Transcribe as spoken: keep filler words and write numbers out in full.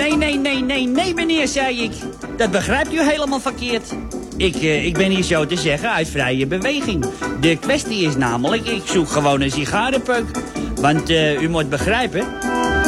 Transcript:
Nee, nee, nee, nee, nee, meneer, zei ik. Dat begrijpt u helemaal verkeerd. Ik, uh, ik ben hier zo te zeggen uit vrije beweging. De kwestie is namelijk, ik zoek gewoon een sigarenpeuk. Want uh, u moet begrijpen,